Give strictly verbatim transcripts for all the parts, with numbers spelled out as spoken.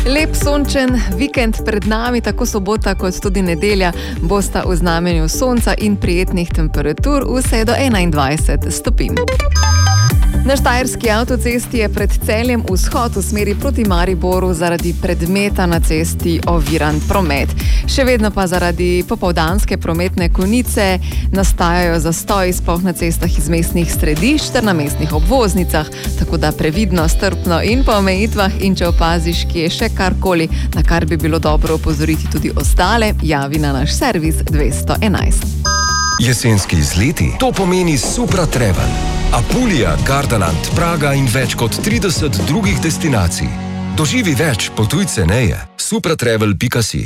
Lep sončen vikend pred nami, tako sobota kot tudi nedelja bosta v znamenju sonca in prijetnih temperatur vse do enaindvajset stopinj. Na štajerski avtocesti je pred Celjem vzhod v smeri proti Mariboru zaradi predmeta na cesti oviran promet. Še vedno pa zaradi popoldanske prometne konice nastajajo zastoji sploh na cestah iz mestnih središč ter na mestnih obvoznicah, tako da previdno, strpno in po omejitvah, in če opaziš, kje je še karkoli, na kar bi bilo dobro opozoriti tudi ostale, javi na naš servis dvesto enajst. Jesenski izleti, to pomeni Supra Travel. Apulija, Gardaland, Praga in več kot trideset drugih destinacij. Doživi več, potuj ceneje. supratravel pika si.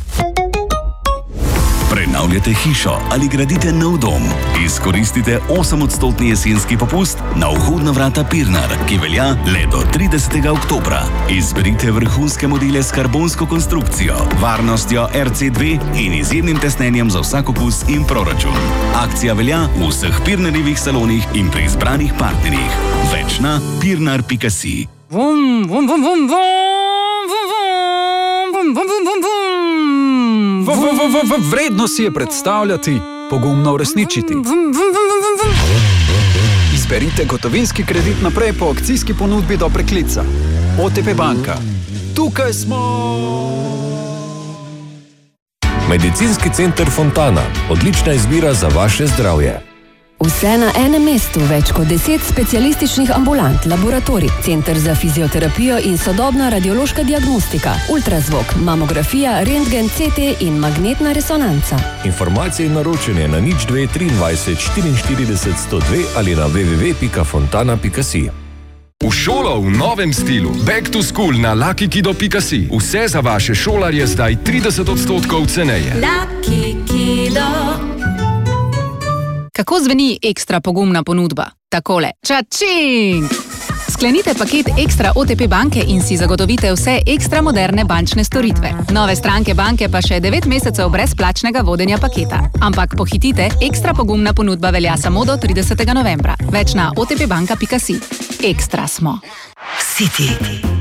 Prenavljate hišo ali gradite nov dom? Izkoristite osemodstotni jesenski popust na vhodna vrata Pirnar, ki velja le do tridesetega oktobra. Izberite vrhunske modele s karbonsko konstrukcijo, varnostjo R C dve in izjemnim tesnenjem za vsak okus in proračun. Akcija velja v vseh Pirnarjevih salonih in pri izbranih partnerjih. Več na pirnar pika si. Vum, vum, vum, vum, vum, vum, vum, vum, vum, vum, vum. V, v, v, v, v, vredno si je predstavljati, pogumno uresničiti. Izberite gotovinski kredit naprej po akcijski ponudbi do preklica. O T P banka. Tukaj smo! Medicinski center Fontana. Odlična izbira za vaše zdravje. Vse na enem mestu, več kot deset specialističnih ambulant, laboratorij, center za fizioterapijo in sodobna radiološka diagnostika, ultrazvok, mamografija, rentgen, C T in magnetna resonanca. Informacije in naročanje na nič dve triindvajset štiriinštirideset sto dve ali na w w w pika fontana pika si. V šolo v novem stilu. Back to school na lucky kido pika si. Vse za vaše šolarje zdaj trideset odstotkov ceneje. Lucky Kido. Kako zveni ekstra pogumna ponudba? Takole. Čačing! Sklenite paket Ekstra O T P banke in si zagotovite vse ekstra moderne bančne storitve. Nove stranke banke pa še devet mesecev brezplačnega vodenja paketa. Ampak pohitite, ekstra pogumna ponudba velja samo do tridesetega novembra. Več na o t p banka pika si. Ekstra smo. City.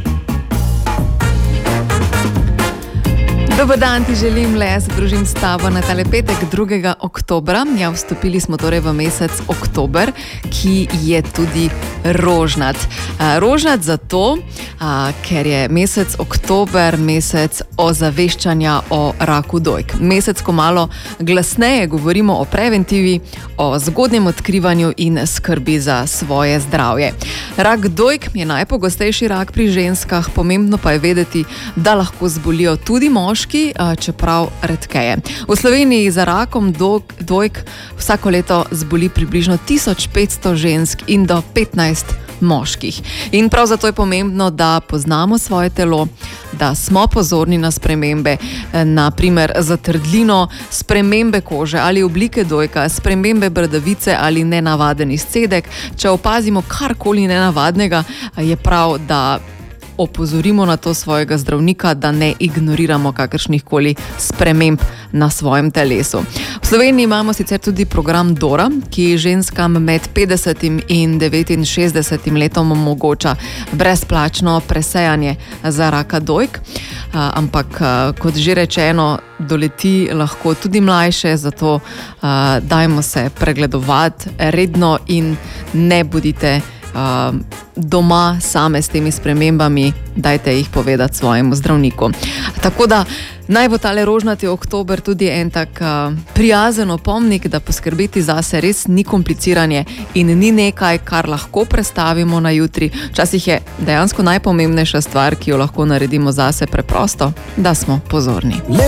Dober dan ti želim, le jaz družim s tabo na tale petek drugega oktobra. Ja, vstopili smo torej v mesec oktober, ki je tudi rožnat. Rožnat zato, ker je mesec oktober mesec ozaveščanja o raku dojk. Mesec, ko malo glasneje govorimo o preventivi, o zgodnjem odkrivanju in skrbi za svoje zdravje. Rak dojk je najpogostejši rak pri ženskah, pomembno pa je vedeti, da lahko zbolijo tudi moški, čeprav redkeje. V Sloveniji za rakom dojk vsako leto zboli približno tisoč petsto žensk in do petnajst moških. In prav zato je pomembno, da poznamo svoje telo, da smo pozorni na spremembe, na primer zatrdlino, spremembe kože ali oblike dojka, spremembe bradavice ali nenavaden izcedek. Če opazimo karkoli nenavadnega, je prav, da opozorimo na to svojega zdravnika, da ne ignoriramo kakršnihkoli sprememb na svojem telesu. V Sloveniji imamo sicer tudi program Dora, ki ženskam med petdesetim in devetinšestdesetim letom omogoča brezplačno presejanje za raka dojk, ampak kot že rečeno, doleti lahko tudi mlajše, zato dajmo se pregledovati redno in ne bodite doma same s temi spremembami, dajte jih povedati svojemu zdravniku. Tako da naj bo tale rožnati oktober tudi en tak prijazen opomnik, da poskrbeti zase res ni kompliciranje in ni nekaj, kar lahko prestavimo na jutri. Včasih je dejansko najpomembnejša stvar, ki jo lahko naredimo zase preprosto, da smo pozorni.